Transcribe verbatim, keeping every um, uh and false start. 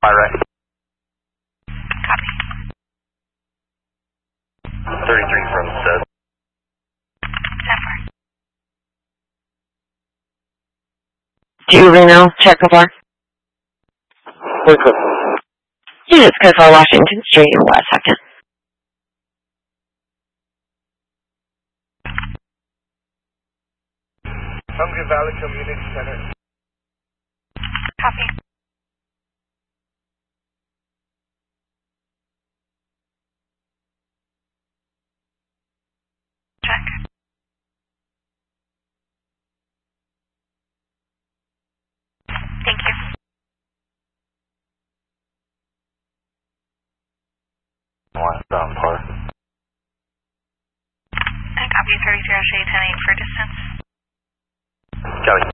All right. Copy. thirty-three from set. ten four. Do you Reno, check O R? What's up? Units code for Washington Street in West Second. Hungry Valley Community Center. Copy. Check. Thank you. One down par. I copy thirty-three oh shade ten eight for distance. Copy.